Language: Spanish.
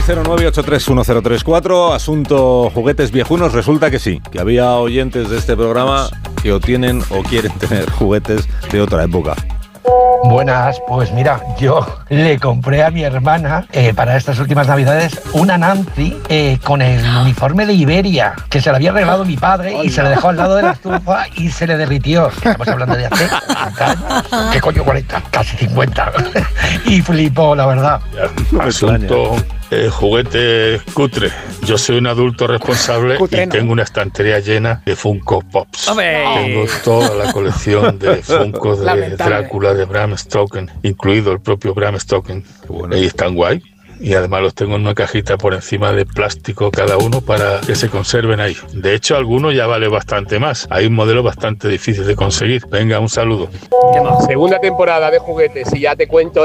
609831034, asunto juguetes viejunos. Resulta que sí, que había oyentes de este programa que o tienen o quieren tener juguetes de otra época. Buenas, pues mira, yo le compré a mi hermana para estas últimas navidades una Nancy con el uniforme de Iberia, que se le había regalado mi padre y se le dejó al lado de la estufa y se le derritió. Estamos hablando de hace 40 años. ¿Qué coño 40? Casi 50. Y flipó, la verdad. Asunto juguete cutre. Yo soy un adulto responsable y tengo una estantería llena de Funko Pops. Tengo toda la colección de Funko de Drácula, de Bram Stoker, incluido el propio Bram Stoker. Bueno. Y están guay. Y además los tengo en una cajita por encima de plástico cada uno para que se conserven ahí. De hecho, algunos ya vale bastante más. Hay un modelo bastante difícil de conseguir. Venga, un saludo. Segunda temporada de juguetes y ya te cuento